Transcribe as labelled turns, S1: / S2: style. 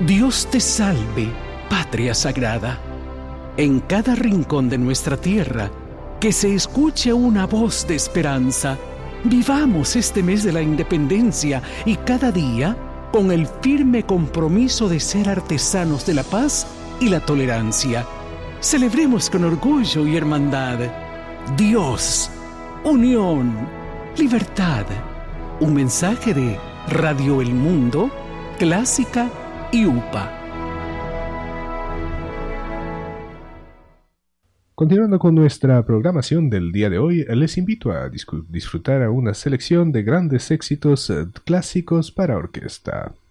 S1: Dios te salve, patria sagrada. En cada rincón de nuestra tierra, que se escuche una voz de esperanza. Vivamos este mes de la independencia y cada día con el firme compromiso de ser artesanos de la paz y la tolerancia. Celebremos con orgullo y hermandad. Dios, unión, libertad. Un mensaje de Radio El Mundo, Clásica y UPA.
S2: Continuando con nuestra programación del día de hoy, les invito a disfrutar a una selección de grandes éxitos clásicos para orquesta.